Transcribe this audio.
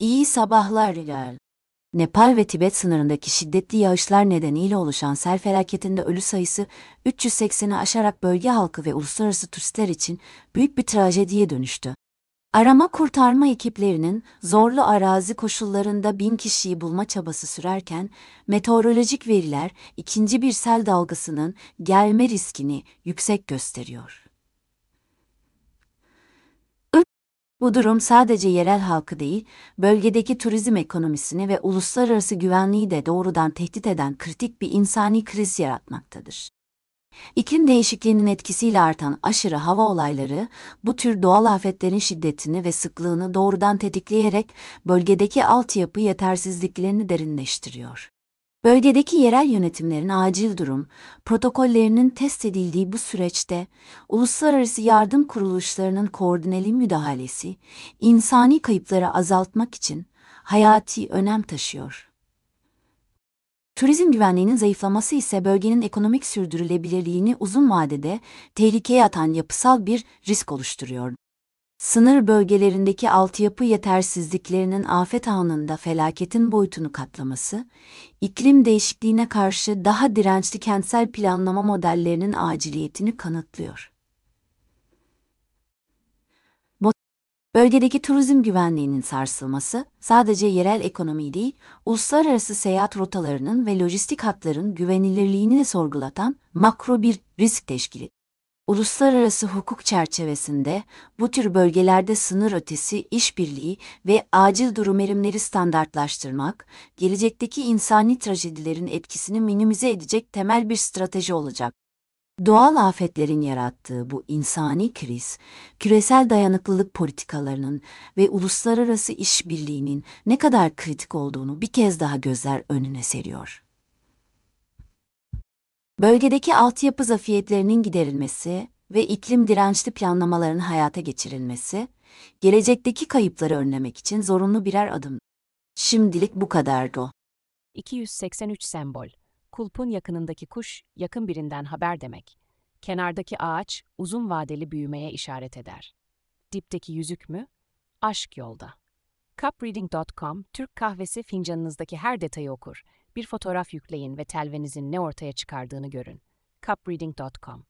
İyi sabahlar Hilal. Nepal ve Tibet sınırındaki şiddetli yağışlar nedeniyle oluşan sel felaketinde ölü sayısı 380'i aşarak bölge halkı ve uluslararası turistler için büyük bir trajediye dönüştü. Arama kurtarma ekiplerinin zorlu arazi koşullarında 1000 kişiyi bulma çabası sürerken, meteorolojik veriler ikinci bir sel dalgasının gelme riskini yüksek gösteriyor. Bu durum sadece yerel halkı değil, bölgedeki turizm ekonomisini ve uluslararası güvenliği de doğrudan tehdit eden kritik bir insani kriz yaratmaktadır. İklim değişikliğinin etkisiyle artan aşırı hava olayları, bu tür doğal afetlerin şiddetini ve sıklığını doğrudan tetikleyerek bölgedeki altyapı yetersizliklerini derinleştiriyor. Bölgedeki yerel yönetimlerin acil durum protokollerinin test edildiği bu süreçte, uluslararası yardım kuruluşlarının koordineli müdahalesi, insani kayıpları azaltmak için hayati önem taşıyor. Turizm güvenliğinin zayıflaması ise bölgenin ekonomik sürdürülebilirliğini uzun vadede tehlikeye atan yapısal bir risk oluşturuyor. Sınır bölgelerindeki altyapı yetersizliklerinin afet anında felaketin boyutunu katlaması, iklim değişikliğine karşı daha dirençli kentsel planlama modellerinin aciliyetini kanıtlıyor. Bölgedeki turizm güvenliğinin sarsılması, sadece yerel ekonomiyi değil, uluslararası seyahat rotalarının ve lojistik hatların güvenilirliğini de sorgulatan makro bir risk teşkil ediyor. Uluslararası hukuk çerçevesinde bu tür bölgelerde sınır ötesi işbirliği ve acil durum erimleri standartlaştırmak, gelecekteki insani trajedilerin etkisini minimize edecek temel bir strateji olacak. Doğal afetlerin yarattığı bu insani kriz, küresel dayanıklılık politikalarının ve uluslararası işbirliğinin ne kadar kritik olduğunu bir kez daha gözler önüne seriyor. Bölgedeki altyapı zafiyetlerinin giderilmesi ve iklim dirençli planlamaların hayata geçirilmesi, gelecekteki kayıpları önlemek için zorunlu birer adım. Şimdilik bu kadardı. 283 sembol. Kulpun yakınındaki kuş, yakın birinden haber demek. Kenardaki ağaç, uzun vadeli büyümeye işaret eder. Dipteki yüzük mü? Aşk yolda. Cupreading.com, Türk kahvesi fincanınızdaki her detayı okur. Bir fotoğraf yükleyin ve telvenizin ne ortaya çıkardığını görün. Cupreading.com